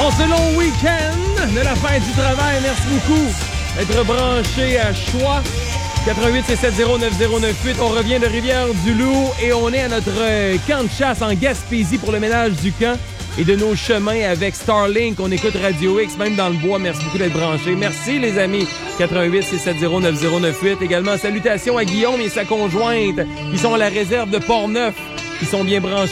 En ce long week-end de la fête du travail, merci beaucoup d'être branché à Choix. 88-670-9098. On revient de Rivière-du-Loup et on est à notre camp de chasse en Gaspésie pour le ménage du camp et de nos chemins avec Starlink. On écoute Radio X, même dans le bois. Merci beaucoup d'être branchés. Merci, les amis. 88-670-9098. Également, salutations à Guillaume et sa conjointe qui sont à la réserve de Port-Neuf, qui sont bien branchés.